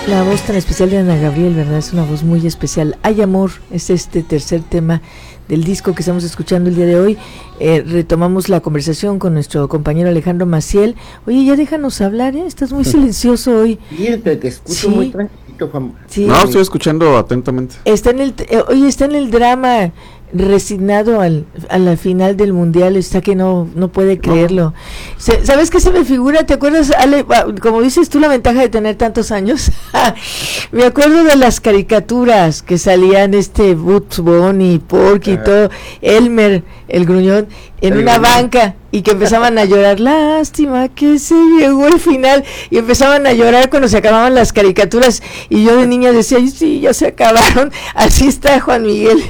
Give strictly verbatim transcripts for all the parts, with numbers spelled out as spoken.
La voz tan especial de Ana Gabriel, ¿verdad? Es una voz muy especial. Hay amor, es este tercer tema del disco que estamos escuchando el día de hoy. Eh, retomamos la conversación con nuestro compañero Alejandro Maciel. Oye, ya déjanos hablar, ¿eh? Estás muy silencioso hoy. Fíjate, te escucho sí. muy tranquilo, Juan. Sí. No, estoy escuchando atentamente. Está en el, eh, oye, está en el drama, resignado al, a la final del mundial, está que no no puede creerlo. No. Se, ¿Sabes qué se me figura? ¿Te acuerdas, Ale? Como dices tú, la ventaja de tener tantos años. Me acuerdo de las caricaturas que salían, este Bugs Bunny, Porky, uh-huh. todo, Elmer, el gruñón, en el una gruñón. banca, y que empezaban a llorar, lástima que se llegó el final, y empezaban a llorar cuando se acababan las caricaturas, y yo de niña decía, ay, sí, ya se acabaron. Así está Juan Miguel.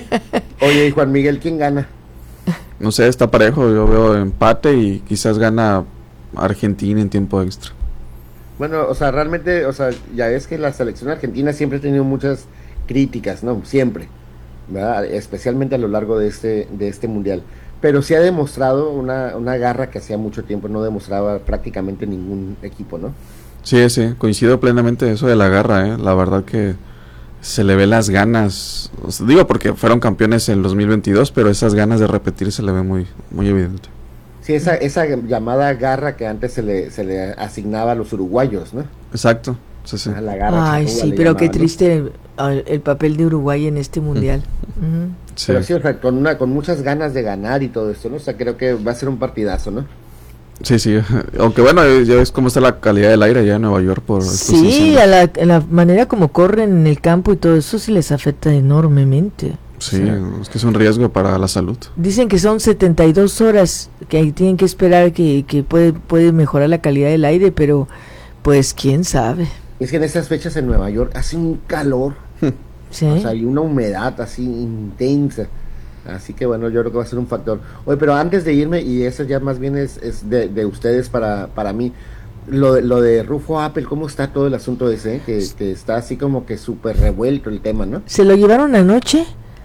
Oye, Juan Miguel, ¿quién gana? No sé, está parejo, yo veo empate y quizás gana Argentina en tiempo extra. Bueno, o sea, realmente, o sea, ya ves que la selección argentina siempre ha tenido muchas críticas, ¿no? Siempre, ¿verdad? Especialmente a lo largo de este de este mundial. Pero sí ha demostrado una, una garra que hacía mucho tiempo no demostraba prácticamente ningún equipo, ¿no? Sí, sí, coincido plenamente eso de la garra, ¿eh? La verdad que se le ve las ganas, o sea, digo porque fueron campeones en el dos mil veintidós, pero esas ganas de repetir se le ve muy muy evidente. Sí, esa esa llamada garra que antes se le se le asignaba a los uruguayos, ¿no? Exacto, sí, sí. Ah, la garra. Ay, sí, pero llamaban, qué triste, ¿no? el, el papel de Uruguay en este mundial. Uh-huh. Sí. Pero sí, o sea, con una con muchas ganas de ganar y todo esto, ¿no? O sea, creo que va a ser un partidazo, ¿no? Sí, sí, aunque bueno, ya ves cómo está la calidad del aire allá en Nueva York por estos sí, incendios. a la, a la manera como corren en el campo y todo eso sí les afecta enormemente. Sí, o sea, es que es un riesgo para la salud. Dicen que son setenta y dos horas que tienen que esperar que, que puede, puede mejorar la calidad del aire, pero pues quién sabe. Es que en esas fechas en Nueva York hace un calor, ¿sí? O sea, hay una humedad así intensa. Así que bueno, yo creo que va a ser un factor. Oye, pero antes de irme, y eso ya más bien es, es de, de ustedes para, para mí, lo, lo de Rufo Apple, ¿cómo está todo el asunto ese? Que, que está así como que súper revuelto el tema, ¿no? Se lo llevaron anoche,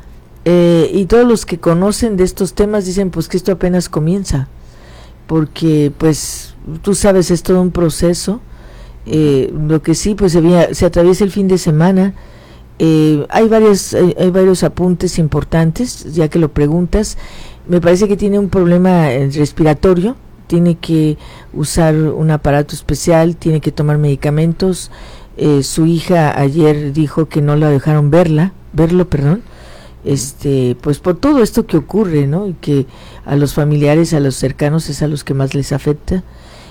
eh, y todos los que conocen de estos temas dicen pues que esto apenas comienza, porque pues tú sabes, es todo un proceso. Eh, lo que sí, pues se, vía, se atraviesa el fin de semana. Eh, hay varios hay, hay varios apuntes importantes, ya que lo preguntas. Me parece que tiene un problema respiratorio, tiene que usar un aparato especial, tiene que tomar medicamentos. Eh, su hija ayer dijo que no la dejaron verla, verlo, perdón, este, pues por todo esto que ocurre, ¿no? Y que a los familiares, a los cercanos es a los que más les afecta.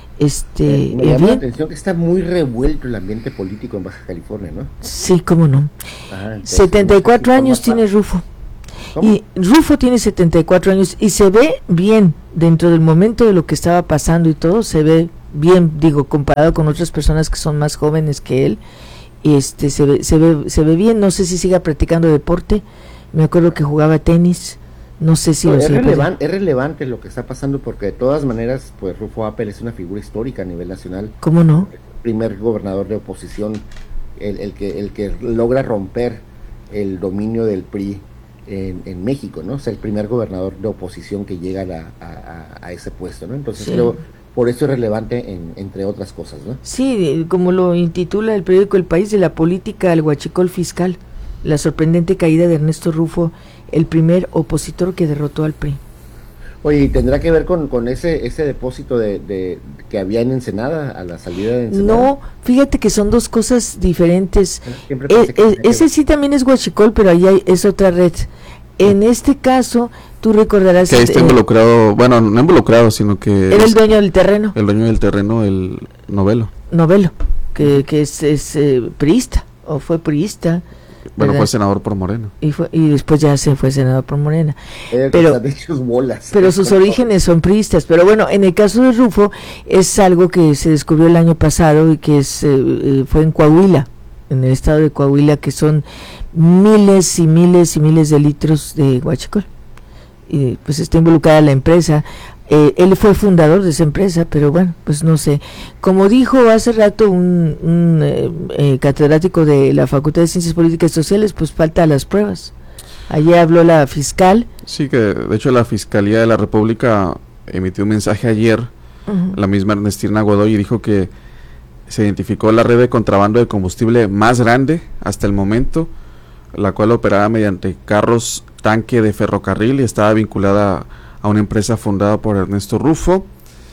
Este, eh, me llama la atención que está muy revuelto el ambiente político en Baja California, ¿no? Sí, cómo no. Ah, setenta y cuatro años tiene Rufo. ¿Cómo? Y Rufo tiene setenta y cuatro años y se ve bien dentro del momento de lo que estaba pasando y todo, se ve bien, digo, comparado con otras personas que son más jóvenes que él. Este se ve se ve se ve bien, no sé si siga practicando deporte. Me acuerdo que jugaba tenis. No sé si no, es, relevan, es relevante lo que está pasando porque de todas maneras, pues Rufo Apple es una figura histórica a nivel nacional. ¿Cómo no? El primer gobernador de oposición, el, el que el que logra romper el dominio del P R I en, en México, ¿no? O sea, el primer gobernador de oposición que llega a, la, a, a ese puesto, ¿no? Entonces sí. creo, por eso es relevante en, entre otras cosas, ¿no? Sí, como lo intitula el periódico El País, de la política al huachicol fiscal, la sorprendente caída de Ernesto Rufo, el primer opositor que derrotó al P R I. Oye, ¿tendrá que ver con, con ese ese depósito de, de que había en Ensenada, a la salida de Ensenada? No, fíjate que son dos cosas diferentes. Eh, eh, ese sí también es huachicol, pero ahí hay, es otra red. En este caso, tú recordarás... Que ahí está eh, involucrado, bueno, no involucrado, sino que... Era el dueño del terreno. El dueño del terreno, el Novelo. Novelo, que, que es, es eh, priista, o fue priista. Bueno, ¿verdad? Fue senador por Morena. Y fue y después ya se fue senador por Morena. Eh, pero sus bolas. Pero sus orígenes son priistas. Pero bueno, en el caso de Rufo es algo que se descubrió el año pasado y que es eh, fue en Coahuila, en el estado de Coahuila, que son miles y miles y miles de litros de huachicol. Y pues está involucrada la empresa. Eh, él fue fundador de esa empresa, pero bueno, pues no sé. Como dijo hace rato un, un eh, eh, catedrático de la Facultad de Ciencias Políticas y Sociales, pues falta las pruebas. Ayer habló la fiscal. Sí, que de hecho la Fiscalía de la República emitió un mensaje ayer, uh-huh. la misma Ernestina Godoy, y dijo que se identificó la red de contrabando de combustible más grande hasta el momento, la cual operaba mediante carros tanque de ferrocarril y estaba vinculada a una empresa fundada por Ernesto Rufo,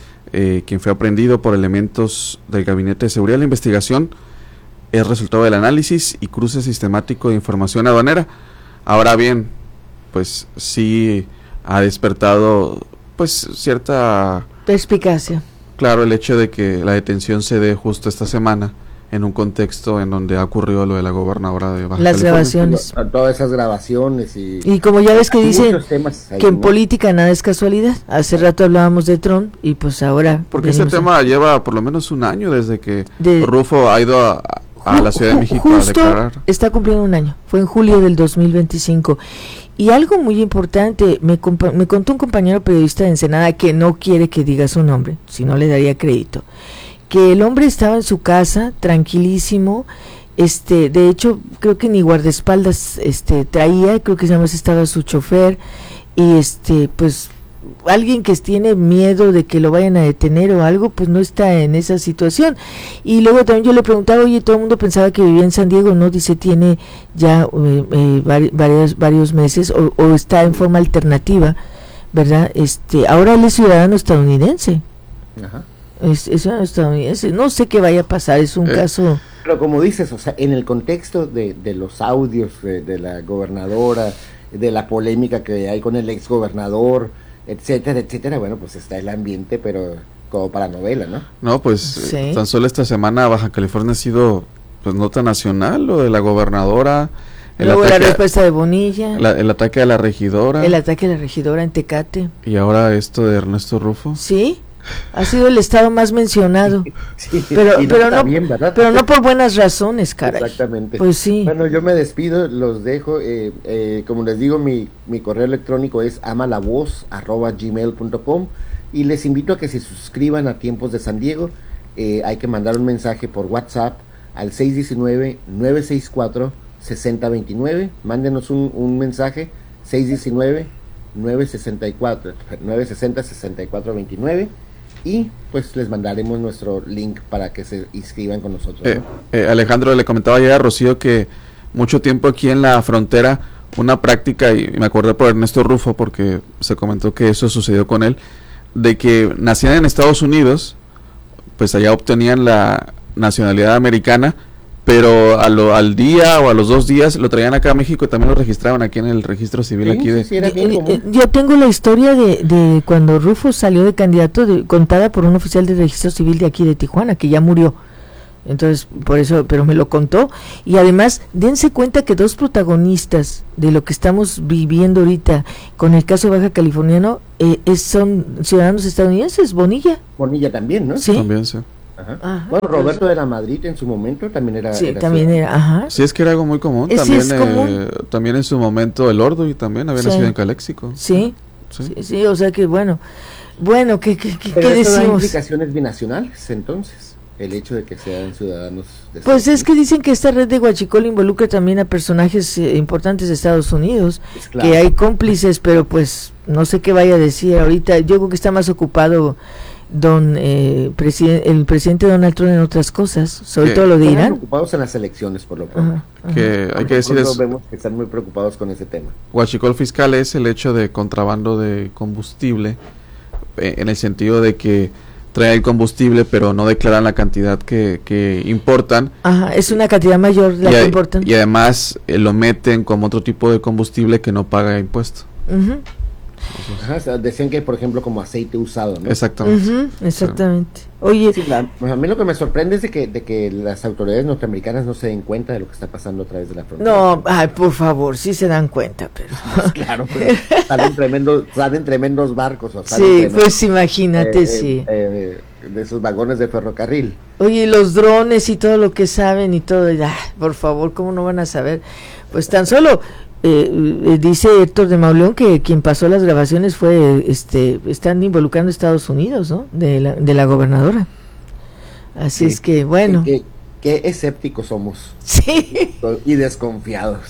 eh, quien fue aprehendido por elementos del Gabinete de Seguridad. La investigación es resultado del análisis y cruce sistemático de información aduanera. Ahora bien, pues sí ha despertado pues cierta perspicacia. Claro, el hecho de que la detención se dé justo esta semana en un contexto en donde ha ocurrido lo de la gobernadora de Baja Las California. grabaciones. Todas esas grabaciones y... Y como ya ves que dicen ahí, que en ¿no? política nada es casualidad. Hace rato hablábamos de Trump y pues ahora... Porque ese tema a... lleva por lo menos un año desde que de... Rufo ha ido a, a la Ciudad de México Justo a declarar. Está cumpliendo un año. Fue en julio del dos mil veinticinco. Y algo muy importante, me, me contó un compañero periodista de Ensenada que no quiere que diga su nombre, si no le daría crédito, que el hombre estaba en su casa tranquilísimo, este, de hecho creo que ni guardaespaldas este traía, creo que nada más estaba su chofer y este pues alguien que tiene miedo de que lo vayan a detener o algo, pues no está en esa situación. Y luego también yo le preguntaba, oye, todo el mundo pensaba que vivía en San Diego, no, dice, tiene ya eh, eh, vari, varios, varios meses o, o está en forma alternativa, ¿verdad? Este, ahora él es ciudadano estadounidense. Ajá. Es, es ciudadano estadounidense, no sé qué vaya a pasar, es un eh. caso... Pero como dices, o sea, en el contexto de, de los audios de, de la gobernadora, de la polémica que hay con el ex gobernador, etcétera, etcétera, bueno, pues está el ambiente, pero como para novela, ¿no? No, pues sí. eh, tan solo esta semana Baja California ha sido pues nota nacional, lo de la gobernadora, el luego la respuesta de Bonilla, la, el ataque a la regidora, el ataque a la regidora en Tecate, y ahora esto de Ernesto Rufo. Sí, ha sido el estado más mencionado, sí, pero no pero no, bien, pero no por buenas razones, caray. Exactamente. Pues sí. Bueno, yo me despido, los dejo, eh, eh, como les digo, mi, mi correo electrónico es amalavoz arroba gmail punto com y les invito a que se suscriban a Tiempos de San Diego. Eh, hay que mandar un mensaje por WhatsApp al seis uno nueve, nueve seis cuatro, seis cero dos nueve. Mándenos un, un mensaje seis uno nueve, nueve seis cuatro, nueve seis cero, seis cuatro dos nueve. Y pues les mandaremos nuestro link para que se inscriban con nosotros, ¿no? eh, eh, Alejandro, le comentaba ayer a Rocío que mucho tiempo aquí en la frontera una práctica, y me acordé por Ernesto Rufo porque se comentó que eso sucedió con él, de que nacían en Estados Unidos, pues allá obtenían la nacionalidad americana, pero a lo, al día o a los dos días lo traían acá a México y también lo registraban aquí en el registro civil. Sí, aquí de... sí, era bien común. Yo tengo la historia de, de cuando Rufo salió de candidato, de, contada por un oficial de registro civil de aquí de Tijuana, que ya murió. Entonces, por eso, pero me lo contó. Y además, dense cuenta que dos protagonistas de lo que estamos viviendo ahorita con el caso Baja Californiano eh, es, son ciudadanos estadounidenses. Bonilla. Bonilla también, ¿no? Sí. También, sí. Ajá. Ajá, bueno, Roberto pues, de la Madrid en su momento también era... Sí, era también era, ajá. Sí, es que era algo muy común. Ese también es común. Eh, también en su momento el Ordo y también había sí. nacido en Caléxico. Sí. Sí. sí, sí, o sea que bueno, bueno, ¿qué, qué, qué, Pero ¿qué eso decimos? da implicaciones binacionales, entonces, el hecho de que sean ciudadanos de Pues es que dicen que esta red de Huachicol involucra también a personajes eh, importantes de Estados Unidos, pues claro. que hay cómplices, pero pues no sé qué vaya a decir ahorita. Yo creo que está más ocupado don eh, presiden- el presidente Donald Trump en otras cosas, sobre ¿Qué? todo lo de Están Irán. preocupados en las elecciones, por lo pronto. Ajá, ajá. Que hay que decir es, vemos que están muy preocupados con ese tema. Huachicol fiscal es el hecho de contrabando de combustible, eh, en el sentido de que traen el combustible pero no declaran la cantidad que, que importan. Ajá, es una cantidad mayor la y, que a, importan. Y además eh, lo meten como otro tipo de combustible que no paga impuesto. Uh-huh. Ajá, o sea, decían que por ejemplo como aceite usado, ¿no? Exactamente. Uh-huh, exactamente. Sí. Oye, sí, la, a mí lo que me sorprende es de que, de que las autoridades norteamericanas no se den cuenta de lo que está pasando a través de la frontera. No, ay, por favor, sí se dan cuenta, pero pues claro, pues, salen tremendos, salen tremendos barcos, o salen sí, tremendos, pues imagínate, eh, sí, eh, eh, de esos vagones de ferrocarril. Oye, los drones y todo lo que saben y todo, ay, por favor, ¿cómo no van a saber? Pues tan solo Eh, eh, dice Héctor de Mauleón que quien pasó las grabaciones fue, este, están involucrando a Estados Unidos, ¿no? De la, de la gobernadora. Así sí, es que, bueno. Qué, qué escépticos somos. Sí. Y desconfiados.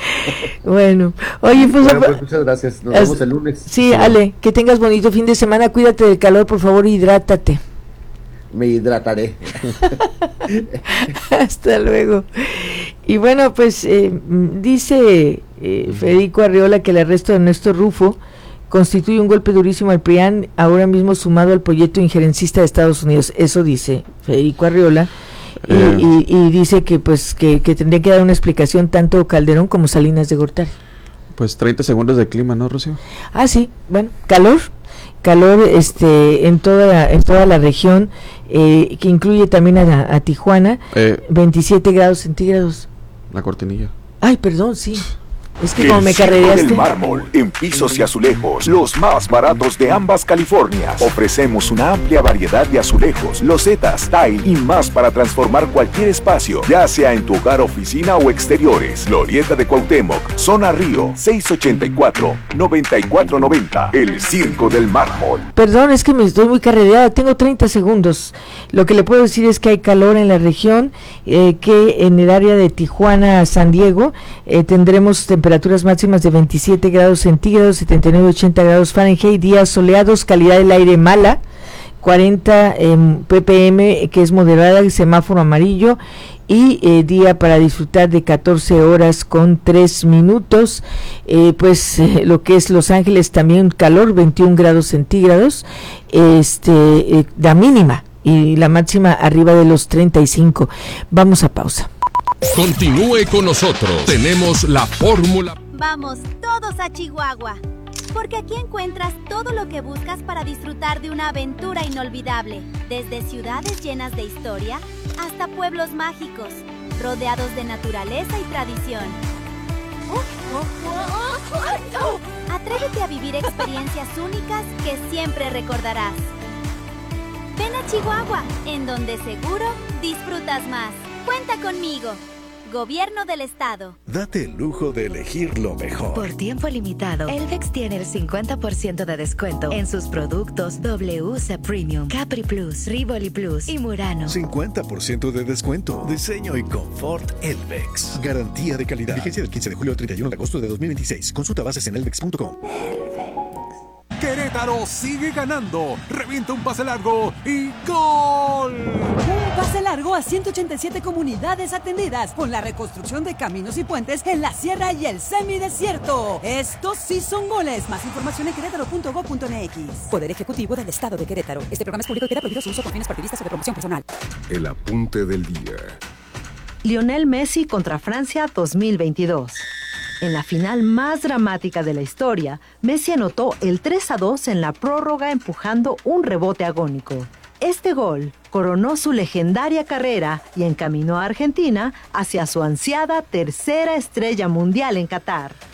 Bueno, oye, pues, bueno, pues muchas gracias. Nos as, vemos el lunes. Sí, sí, Ale, que tengas bonito fin de semana. Cuídate del calor, por favor, hidrátate. me hidrataré. Hasta luego. Y bueno, pues eh, dice eh, Federico Arriola que el arresto de Ernesto Rufo constituye un golpe durísimo al P R I A N, ahora mismo sumado al proyecto injerencista de Estados Unidos. Eso dice Federico Arriola. Eh. Y, y, y dice que pues que, que tendría que dar una explicación tanto Calderón como Salinas de Gortari. Pues treinta segundos de clima, ¿no, Rocío? Ah, sí, bueno, calor, calor este en toda en toda la región, eh, que incluye también a, a Tijuana, eh, veintisiete grados centígrados. La cortinilla. Ay, perdón, sí. Es que como me carrereaste. El mármol, en pisos y azulejos, los más baratos de ambas Californias. Ofrecemos una amplia variedad de azulejos, losetas, tile y más para transformar cualquier espacio, ya sea en tu hogar, oficina o exteriores. Glorieta de Cuauhtémoc, Zona Río, seis ochenta y cuatro, noventa y cuatro noventa. El Circo del Mármol. Perdón, es que me estoy muy carrereada, tengo treinta segundos. Lo que le puedo decir es que hay calor en la región, eh, que en el área de Tijuana, San Diego, eh, tendremos temperaturas máximas de veintisiete grados centígrados, setenta y nueve a ochenta grados Fahrenheit, días soleados, calidad del aire mala, cuarenta eh, ppm, que es moderada, semáforo amarillo, y eh, día para disfrutar de catorce horas con tres minutos. Eh, pues eh, lo que es Los Ángeles también calor, veintiún grados centígrados, este eh, la mínima y la máxima arriba de los treinta y cinco. Vamos a pausa. Continúe con nosotros, tenemos la fórmula. Vamos todos a Chihuahua, porque aquí encuentras todo lo que buscas para disfrutar de una aventura inolvidable, desde ciudades llenas de historia hasta pueblos mágicos, rodeados de naturaleza y tradición. Atrévete a vivir experiencias únicas que siempre recordarás. Ven a Chihuahua, en donde seguro disfrutas más. Cuenta conmigo. Gobierno del Estado. Date el lujo de elegir lo mejor. Por tiempo limitado, Elvex tiene el cincuenta por ciento de descuento en sus productos W C Premium, Capri Plus, Rivoli Plus y Murano. cincuenta por ciento de descuento. Diseño y confort Elvex. Garantía de calidad. Vigencia del quince de julio al treinta y uno de agosto de dos mil veintiséis. Consulta bases en elvex punto com. Querétaro sigue ganando, revienta un pase largo y ¡gol! Un pase largo a ciento ochenta y siete comunidades atendidas con la reconstrucción de caminos y puentes en la sierra y el semidesierto. Estos sí son goles. Más información en querétaro punto gob punto m x. Poder Ejecutivo del Estado de Querétaro. Este programa es público y queda prohibido su uso con fines partidistas o de promoción personal. El apunte del día. Lionel Messi contra Francia dos mil veintidós. En la final más dramática de la historia, Messi anotó el tres a dos en la prórroga empujando un rebote agónico. Este gol coronó su legendaria carrera y encaminó a Argentina hacia su ansiada tercera estrella mundial en Qatar.